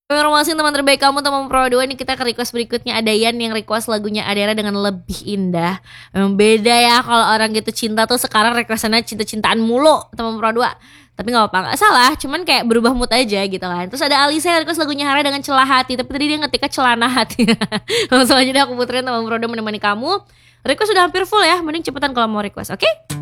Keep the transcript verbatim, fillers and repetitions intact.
Informasi teman terbaik kamu teman Pro dua. Ini kita ke request berikutnya. Ada Yan yang request lagunya Adera dengan Lebih Indah. Memang beda ya kalau orang gitu cinta tuh sekarang requestannya cinta-cintaan mulu teman Pro dua. Tapi gak apa-apa, gak salah, cuman kayak berubah mood aja gitu kan. Terus ada Alisa yang request lagunya Hara dengan Celah Hati. Tapi tadi dia ngetiknya Celana Hati. Langsung aja deh aku puterin teman Pro dua menemani kamu. Request sudah hampir full ya, mending cepetan kalau mau request, oke? Okay?